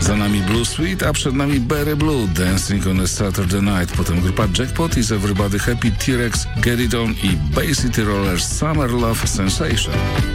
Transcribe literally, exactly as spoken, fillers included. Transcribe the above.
Za nami Blue Sweet, a przed nami Berry Blue, Dancing on a Saturday Night. Potem grupa Jackpot is Everybody Happy, T-Rex, Get It On i Bay City Rollers Summer Love Sensation.